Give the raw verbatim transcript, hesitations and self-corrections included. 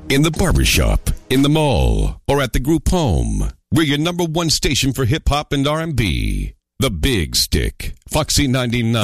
in the barbershop, in the mall, or at the group home. We're your number one station for hip-hop and R and B. The Big Stick, Foxy ninety-nine.